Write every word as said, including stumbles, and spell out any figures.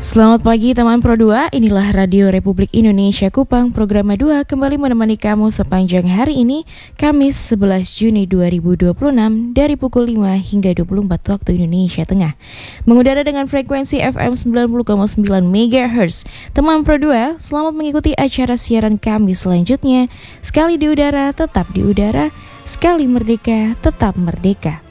Selamat pagi teman Pro dua, inilah Radio Republik Indonesia Kupang, program dua kembali menemani kamu sepanjang hari ini, Kamis sebelas Juni dua ribu dua puluh enam dari pukul lima hingga dua puluh empat waktu Indonesia Tengah. Mengudara dengan frekuensi F M sembilan puluh koma sembilan megahertz. Teman Pro dua, selamat mengikuti acara siaran kami selanjutnya. Sekali di udara, tetap di udara. Sekali merdeka, tetap merdeka.